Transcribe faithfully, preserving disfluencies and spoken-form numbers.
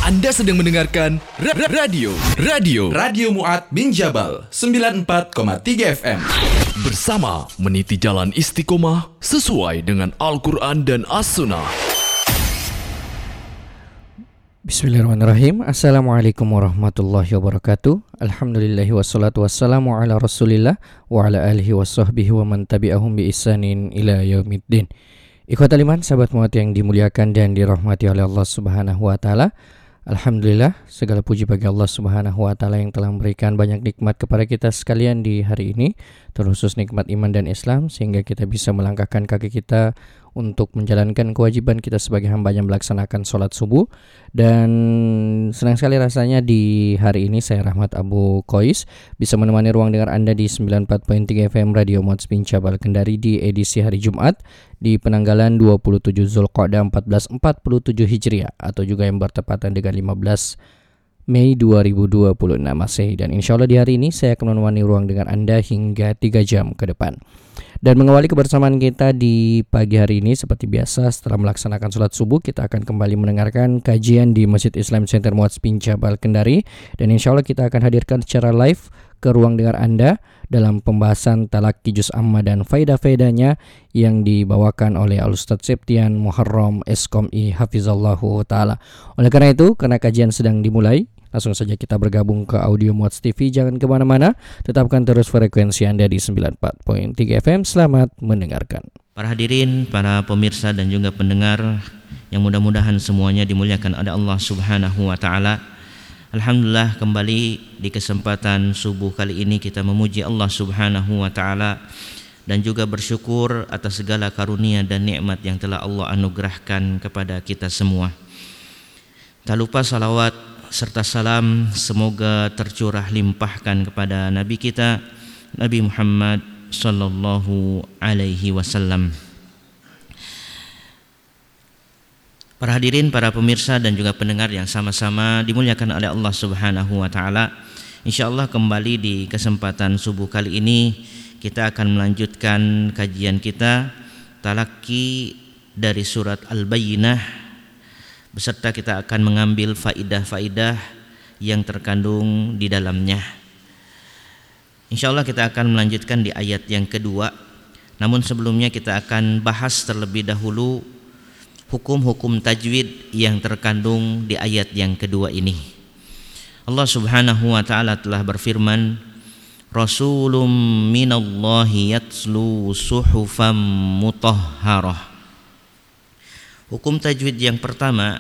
Anda sedang mendengarkan ra- ra- radio Radio Radio Mu'ad bin Jabal sembilan puluh empat koma tiga F M. Bersama meniti jalan istiqomah sesuai dengan Al-Quran dan As-Sunnah. Bismillahirrahmanirrahim. Assalamualaikum warahmatullahi wabarakatuh. Alhamdulillahi wassalatu wassalamu ala rasulillah wa ala alihi wa sahbihi wa man tabi'ahum bi ihsanin ila yaumiddin. Ikhwatal iman, sahabat Mu'ad yang dimuliakan dan dirahmati oleh Allah Subhanahu wa taala. Alhamdulillah, segala puji bagi Allah Subhanahu wa taala yang telah memberikan banyak nikmat kepada kita sekalian di hari ini, terkhusus nikmat iman dan Islam, sehingga kita bisa melangkahkan kaki kita untuk menjalankan kewajiban kita sebagai hamba yang melaksanakan sholat subuh. Dan senang sekali rasanya di hari ini saya Rahmat Abu Qais bisa menemani ruang dengar Anda di sembilan puluh empat koma tiga F M Radio Mu'ad bin Jabal Kendari di edisi hari Jumat di penanggalan dua puluh tujuh Zulqa'dah seribu empat ratus empat puluh tujuh Hijriah, atau juga yang bertepatan dengan lima belas Mei dua ribu dua puluh enam Masehi. Dan insya Allah di hari ini saya akan menemani ruang dengar Anda hingga tiga jam ke depan. Dan mengawali kebersamaan kita di pagi hari ini, seperti biasa setelah melaksanakan sholat subuh, kita akan kembali mendengarkan kajian di Masjid Islam Center Mu'ad bin Jabal Kendari. Dan insya Allah kita akan hadirkan secara live ke ruang dengar Anda dalam pembahasan Talaqi Juz Amma dan faedah-faedahnya yang dibawakan oleh Al-Ustadz Septian Muharram S Com I Hafizallahu Ta'ala. Oleh karena itu, karena kajian sedang dimulai, langsung saja kita bergabung ke Audio Mu'ad T V. Jangan kemana-mana, tetapkan terus frekuensi Anda di sembilan puluh empat koma tiga F M. Selamat mendengarkan. Para hadirin, para pemirsa dan juga pendengar yang mudah-mudahan semuanya dimuliakan oleh Allah Subhanahu wa taala. Alhamdulillah, kembali di kesempatan subuh kali ini kita memuji Allah Subhanahu wa taala dan juga bersyukur atas segala karunia dan nikmat yang telah Allah anugerahkan kepada kita semua. Tak lupa salawat serta salam semoga tercurah limpahkan kepada Nabi kita Nabi Muhammad sallallahu alaihi wasallam. Para hadirin, para pemirsa dan juga pendengar yang sama-sama dimuliakan oleh Allah Subhanahu wa taala. Insyaallah kembali di kesempatan subuh kali ini kita akan melanjutkan kajian kita Talaqi dari surat Al-Bayyinah, beserta kita akan mengambil faidah-faidah yang terkandung di dalamnya. Insyaallah kita akan melanjutkan di ayat yang kedua. Namun sebelumnya kita akan bahas terlebih dahulu hukum-hukum tajwid yang terkandung di ayat yang kedua ini. Allah Subhanahu wa taala telah berfirman, Rasulun minallahi yatslu suhufan mutahharah. Hukum tajwid yang pertama